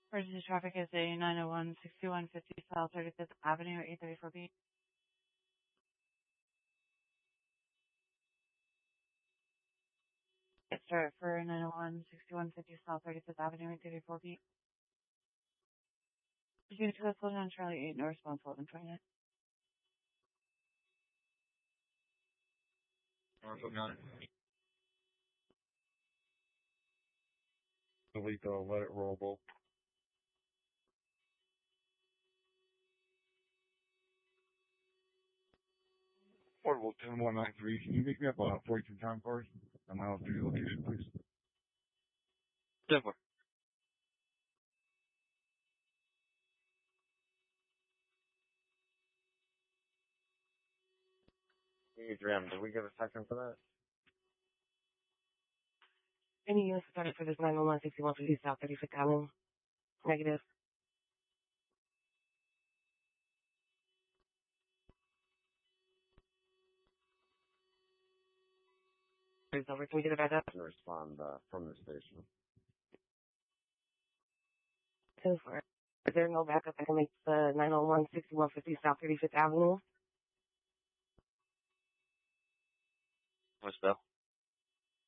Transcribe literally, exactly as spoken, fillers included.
Emergency traffic is a nine oh one, sixty-one fifty South thirty-fifth Avenue, eight thirty-four B. Get started for nine oh one, sixty-one fifty South thirty-fifth Avenue, eight thirty-four B. Unit two, hold on Charlie eight, no response, hold on twenty-nine. Delete the let it rollable. Portable ten one nine three. Can you make me up a forty-two time card? On my own three location, please. ten four. Adrian, did we get a second for that? Any units started for this nine one one, sixty-one fifty South thirty-fifth Avenue? Negative. It's over. Can we get it back up? And respond uh, from the station. ten four. Is there no backup that can make the nine oh one, sixty-one fifty South thirty-fifth Avenue? What's Bill?